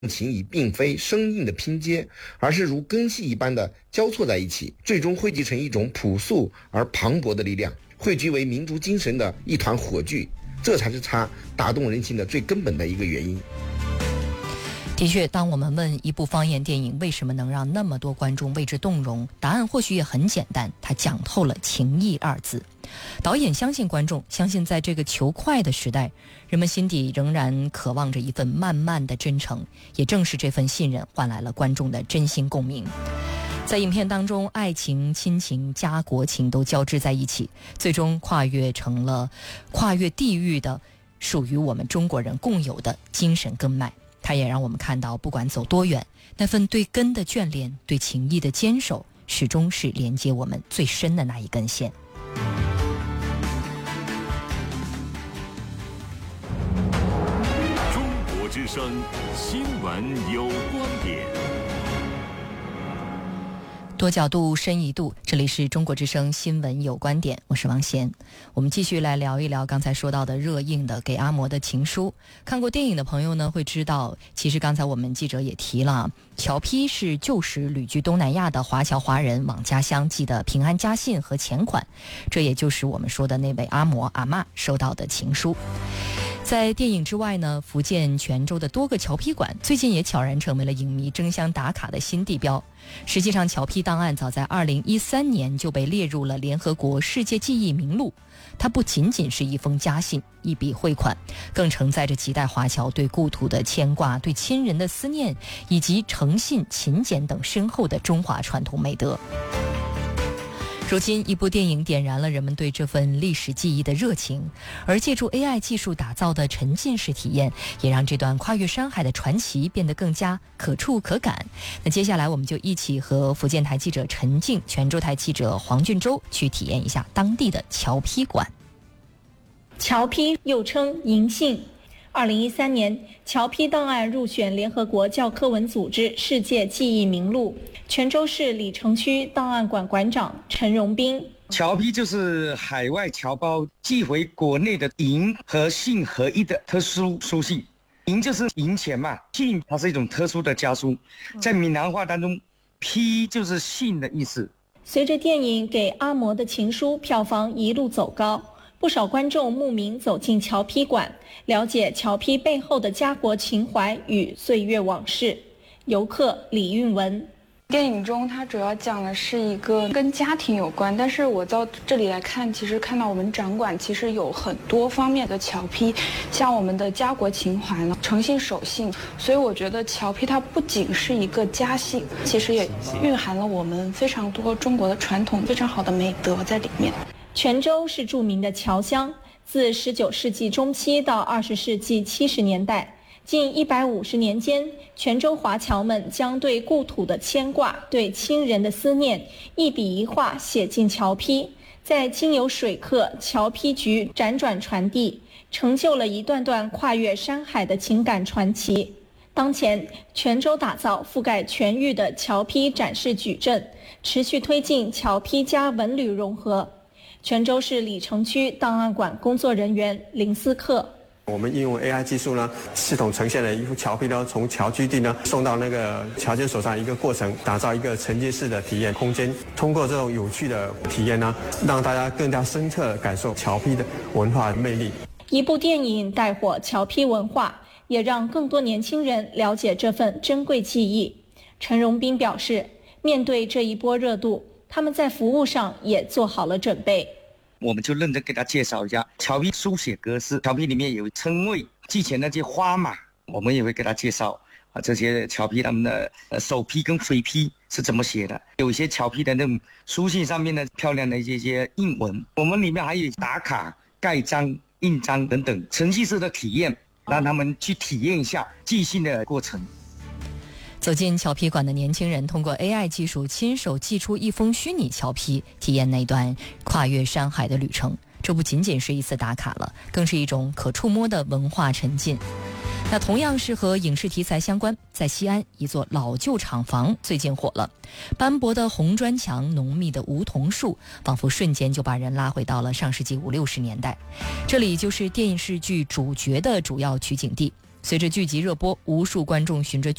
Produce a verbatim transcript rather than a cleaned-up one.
情谊并非生硬的拼接，而是如根系一般的交错在一起，最终汇集成一种朴素而磅礴的力量，汇聚为民族精神的一团火炬，这才是它打动人心的最根本的一个原因。 的确，当我们问一部方言电影为什么能让那么多观众为之动容，答案或许也很简单，它讲透了情义二字。导演相信观众，相信在这个求快的时代，人们心底仍然渴望着一份慢慢的真诚，也正是这份信任换来了观众的真心共鸣。在影片当中，爱情、亲情、家国情都交织在一起，最终跨越成了跨越地域的属于我们中国人共有的精神根脉。它也让我们看到，不管走多远，那份对根的眷恋，对情谊的坚守，始终是连接我们最深的那一根线。 中国之声新闻有观点， 多角度深一度，这里是中国之声新闻有观点，我是王贤。我们继续来聊一聊刚才说到的热映的《给阿嬷的情书》。看过电影的朋友呢，会知道，其实刚才我们记者也提了，侨批是旧时旅居东南亚的华侨华人往家乡寄的平安家信和钱款，这也就是我们说的那位阿嬷阿嬷收到的情书。在电影之外呢，福建泉州的多个侨批馆最近也悄然成为了影迷争相打卡的新地标。实际上，侨批档案早在二零一三年就被列入了联合国世界记忆名录。它不仅仅是一封家信、一笔汇款，更承载着几代华侨对故土的牵挂、对亲人的思念，以及诚信、勤俭等深厚的中华传统美德。如今，一部电影点燃了人们对这份历史记忆的热情，而借助 A I 技术打造的沉浸式体验，也让这段跨越山海的传奇变得更加可触可感。那接下来，我们就一起和福建台记者陈静、泉州台记者黄俊洲去体验一下当地的侨批馆。 侨批又称银信。二零一三年，侨批档案入选联合国教科文组织世界记忆名录。泉州市鲤城区档案馆馆长陈荣斌： 侨批就是海外侨胞寄回国内的银和信合一的特殊书信。银就是银钱嘛，信它是一种特殊的家书，在闽南话当中，批就是信的意思。 随着电影《给阿嬷的情书》票房一路走高，不少观众慕名走进侨批馆，了解侨批背后的家国情怀与岁月往事。游客李运文： 电影中它主要讲的是一个跟家庭有关，但是我到这里来看，其实看到我们展馆其实有很多方面的侨批，像我们的家国情怀呢，诚信守信，所以我觉得侨批它不仅是一个家信，其实也蕴含了我们非常多中国的传统非常好的美德在里面。 泉州是著名的侨乡，自十九世纪中期到二十世纪七十年代，近一百五十年间，泉州华侨们将对故土的牵挂、对亲人的思念，一笔一画写进侨批，在经由水客、侨批局辗转传递，成就了一段段跨越山海的情感传奇。当前，泉州打造覆盖全域的侨批展示矩阵，持续推进侨批加文旅融合。泉州市鲤城区档案馆工作人员林思克： 我们应用 A I 技术呢，系统呈现了一幅侨批呢，从侨居地呢送到那个侨监手上一个过程，打造一个沉浸式的体验空间。通过这种有趣的体验呢，让大家更加深刻地感受侨批的文化魅力。 一部电影带火侨批文化，也让更多年轻人了解这份珍贵记忆。陈荣斌表示，面对这一波热度，他们在服务上也做好了准备。 我们就认真给他介绍一下侨批书写格式，侨批里面有称谓，寄钱那些花码，我们也会给他介绍啊，这些侨批他们的呃手批跟回批是怎么写的，有一些侨批的那种书信上面的漂亮的一些些印文，我们里面还有打卡、盖章、印章等等程序式的体验，让他们去体验一下寄信的过程。 走进侨批馆的年轻人，通过 A I 技术亲手寄出一封虚拟侨批，体验那段跨越山海的旅程。这不仅仅是一次打卡了，更是一种可触摸的文化沉浸。那同样是和影视题材相关，在西安一座老旧厂房最近火了，斑驳的红砖墙、浓密的梧桐树，仿佛瞬间就把人拉回到了上世纪五六十年代。这里就是电视剧主角的主要取景地。 随着剧集热播，无数观众循着